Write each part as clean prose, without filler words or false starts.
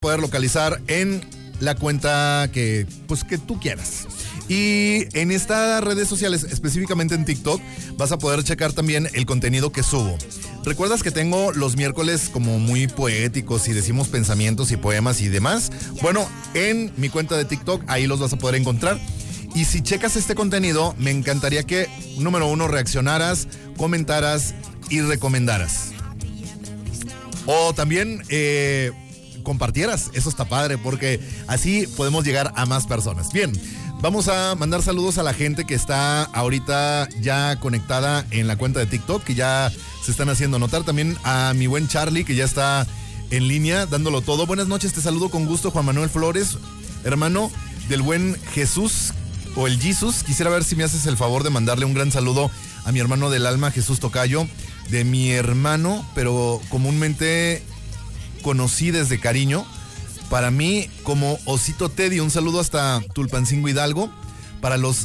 poder localizar en la cuenta que tú quieras. Y en estas redes sociales, específicamente en TikTok, vas a poder checar también el contenido que subo. ¿Recuerdas que tengo los miércoles como muy poéticos y decimos pensamientos y poemas y demás? Bueno, en mi cuenta de TikTok, ahí los vas a poder encontrar. Y si checas este contenido, me encantaría que, número 1, reaccionaras, comentaras y recomendaras. O también compartieras, eso está padre, porque así podemos llegar a más personas. Bien, vamos a mandar saludos a la gente que está ahorita ya conectada en la cuenta de TikTok, que ya se están haciendo notar. También a mi buen Charlie, que ya está en línea, dándolo todo. Buenas noches, te saludo con gusto, Juan Manuel Flores, hermano del buen Jesús, o el Jesus. Quisiera ver si me haces el favor de mandarle un gran saludo a mi hermano del alma, Jesús Tocayo, de mi hermano, pero comúnmente conocí desde cariño, para mí como Osito Teddy. Un saludo hasta Tulpancingo, Hidalgo, para los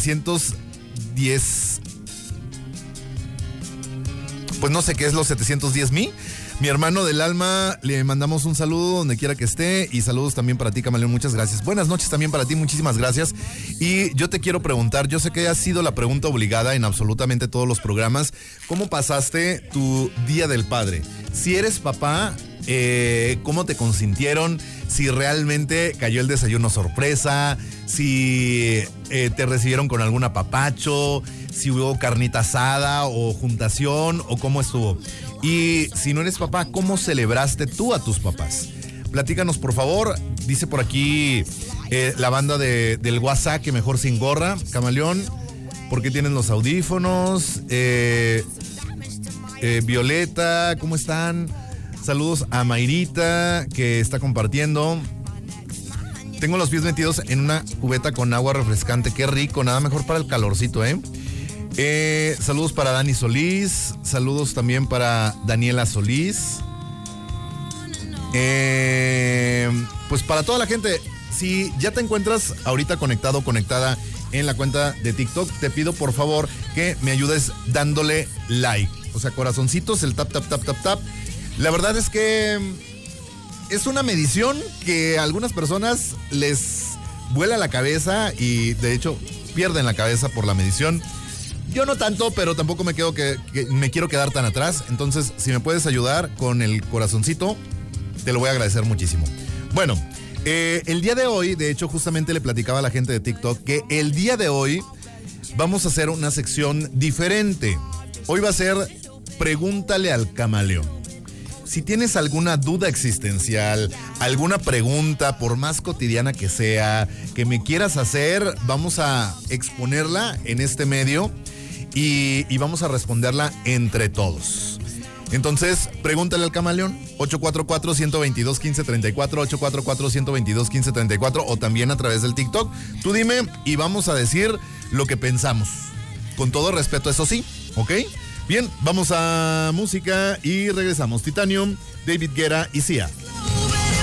710, pues no sé qué es los 710 mi hermano del alma. Le mandamos un saludo donde quiera que esté, y saludos también para ti, Camaleón, muchas gracias. Buenas noches también para ti, muchísimas gracias. Y yo te quiero preguntar, yo sé que ha sido la pregunta obligada en absolutamente todos los programas, ¿cómo pasaste tu Día del Padre? Si eres papá, ¿cómo te consintieron? Si realmente cayó el desayuno sorpresa, si te recibieron con algún apapacho, si hubo carnita asada o juntación, o cómo estuvo. Y si no eres papá, ¿cómo celebraste tú a tus papás? Platícanos, por favor. Dice por aquí la banda del WhatsApp que mejor sin gorra. Camaleón, ¿por qué tienes los audífonos? Violeta, ¿cómo están? Saludos a Mayrita, que está compartiendo. Tengo los pies metidos en una cubeta con agua refrescante. Qué rico, nada mejor para el calorcito, ¿eh? Saludos para Dani Solís. Saludos también para Daniela Solís. Pues para toda la gente, si ya te encuentras ahorita conectado o conectada en la cuenta de TikTok, te pido por favor que me ayudes dándole like. O sea, corazoncitos, el tap, tap, tap, tap, tap. La verdad es que es una medición que a algunas personas les vuela la cabeza y de hecho pierden la cabeza por la medición. Yo no tanto, pero tampoco me quiero quedar tan atrás. Entonces, si me puedes ayudar con el corazoncito, te lo voy a agradecer muchísimo. Bueno, el día de hoy, de hecho, justamente le platicaba a la gente de TikTok que el día de hoy vamos a hacer una sección diferente. Hoy va a ser Pregúntale al Camaleón. Si tienes alguna duda existencial, alguna pregunta, por más cotidiana que sea, que me quieras hacer, vamos a exponerla en este medio y vamos a responderla entre todos. Entonces, pregúntale al Camaleón, 844-122-1534, 844-122-1534, o también a través del TikTok. Tú dime y vamos a decir lo que pensamos. Con todo respeto, eso sí, ¿ok? Bien, vamos a música y regresamos. Titanium, David Guetta y Sia.